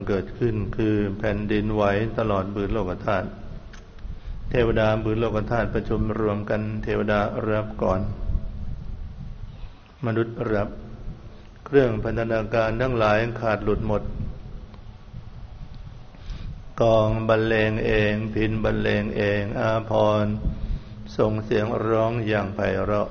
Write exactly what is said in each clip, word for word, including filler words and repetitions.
เกิดขึ้นคือแผ่นดินไหวตลอดบืนโลกธาตุเทวดาบืนโลกธาตุประชุมรวมกันเทวดารับก่อนมนุษย์รับเครื่องพันธนาการทั้งหลายขาดหลุดหมดกองบรรเลงเองพิณบรรเลงเองอาภรณ์ส่งเสียงร้องอย่างไพเราะ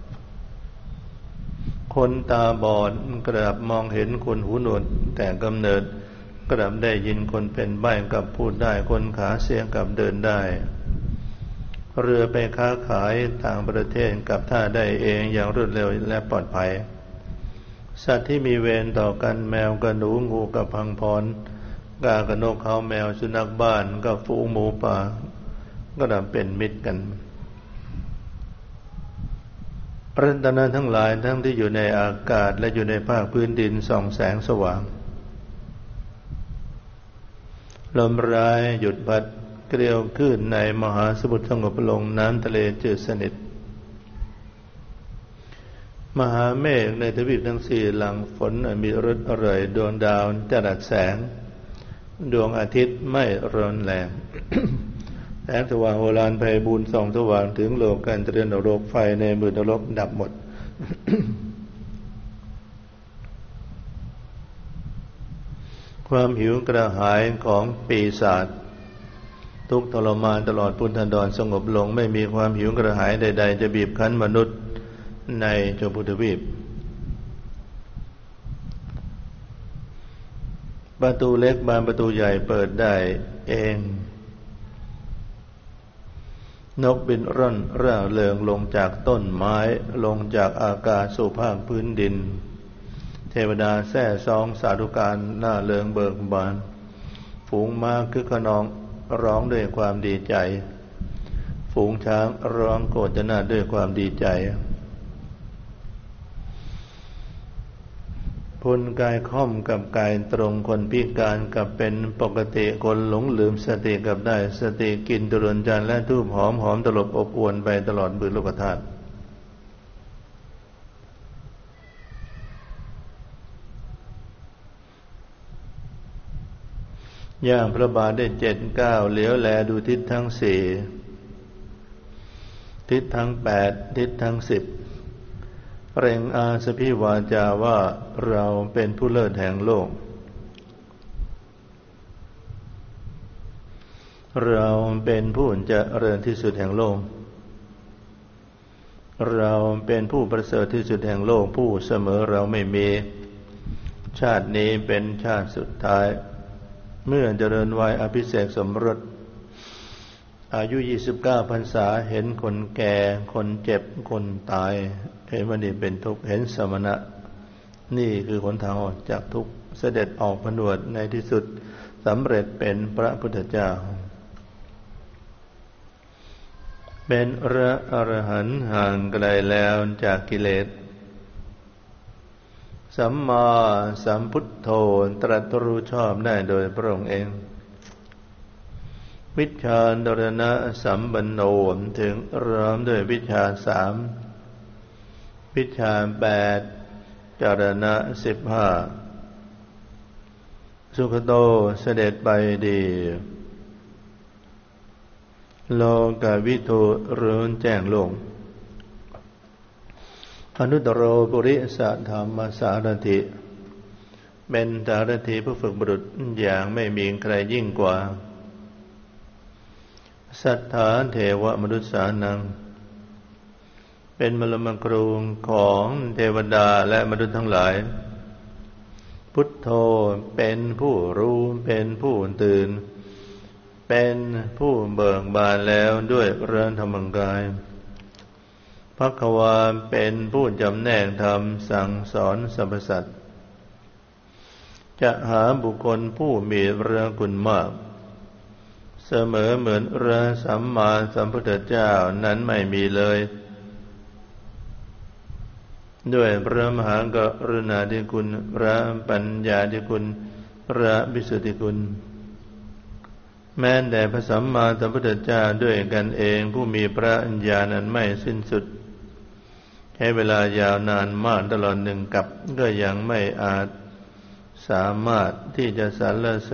คนตาบอดกลับมองเห็นคนหูหนวกแต่กำเนิดกลับได้ยินคนเป็นใบ้กับพูดได้คนขาเสียกับเดินได้เรือไปค้าขายต่างประเทศกับท่าได้เองอย่างรวดเร็วและปลอดภัยสัตว์ที่มีเวรต่อกันแมวกับหนูงูกับพังพรกากับนกเขาแมวสุนัขบ้านกับฝูงหมูป่าก็ดับเป็นมิตรกันรัตนะทั้งหลายทั้งที่อยู่ในอากาศและอยู่ในภาคพื้นดินส่องแสงสว่างลมร้ายหยุดพัดเกลียวขึ้นในมหาสมุทรสงบลงน้ำทะเลจืดสนิทมหาเมฆในทวีปทั้งสี่หลังฝนมีรสอร่อยดวงดาวจรัสแสงดวงอาทิตย์ไม่ร้อนแรง แสงสว่างโอฬารไพบูลย์ส่องสว่างถึงโลกการเจริญนรกไฟในมือนรกดับหมด ความหิวกระหายของปีศาจทุกทรมานตลอดพุทธันดรสงบลงไม่มีความหิวกระหายใดๆจะบีบคั้นมนุษย์ในชมพูทวีปประตูเล็กบานประตูใหญ่เปิดได้เองนกบินร่อนร่าเริงลงจากต้นไม้ลงจากอากาศสู่ภาคพื้นดินเทวดาแซ่ซองสาธุการน่าเริงเบิกบานฝูงม้าคึกขนองร้องด้วยความดีใจฝูงช้างร้องโกรธนาด้วยความดีใจพลกายค่อมกับกายตรงคนพิการกับเป็นปกติคนหลงลืมสติกับได้สติกินตุรนจันและทูบหอมหอมตลบอบอวนไปตลอดบืนโลกธาตุย่างพระบาทได้เจ็ดเก้าเหลียวแลดูทิศทั้งสี่ทิศทั้งแปดทิศทั้งสิบเร่งอาสพิวาจาว่าเราเป็นผู้เลิศแห่งโลกเราเป็นผู้เจริญที่สุดแห่งโลกเราเป็นผู้ประเสริฐที่สุดแห่งโลกผู้เสมอเราไม่มีชาตินี้เป็นชาติสุดท้ายเมื่อเจริญวัยอภิเษกสมรสอายุยี่สิบเก้าพรรษาเห็นคนแก่คนเจ็บคนตายเห็นว่านี่เป็นทุกข์เห็นสมณะนี่คือหนทางออกจากทุกข์เสด็จออกผนวดในที่สุดสำเร็จเป็นพระพุทธเจ้าเป็นพระอรหันต์ห่างไกลแล้วจากกิเลสสัมมาสัมพุทโธตรัสรู้ชอบได้โดยพระองค์เองวิชชาดรณะสัมปันโนถึงพร้อมด้วยวิชชาสามวิชชาแปดจรณะสิบห้าสุขโตเสด็จไปดีโลกวิทูรู้แจ้งโลกอนุตตรปุริสธรรมสารถิเป็นสารถีผู้ฝึกบุรุษอย่างไม่มีใครยิ่งกว่าสัทธาเทวมนุษย์สานังเป็นมรมครูของเทวดาและมนุษย์ทั้งหลายพุทโธเป็นผู้รู้เป็นผู้ตื่นเป็นผู้เบิกบานแล้วด้วยพระธรรมกายภควาเป็นผู้จำแนกธรรมสั่งสอนสรรพสัตว์จะหาบุคคลผู้มีพระคุณมากเสมอเหมือนพระสัมมาสัมพุทธเจ้านั้นไม่มีเลยด้วยพระมหากรุณาธิคุณพระปัญญาธิคุณพระวิสุทธิคุณแม้แต่พระสัมมาสัมพุทธเจ้าด้วยกันเองผู้มีพระญญาณอันไม่สิ้นสุดใช้เวลายาวนานมากตลอดหนึ่งกับก็ยังไม่อาจสามารถที่จะสรรเส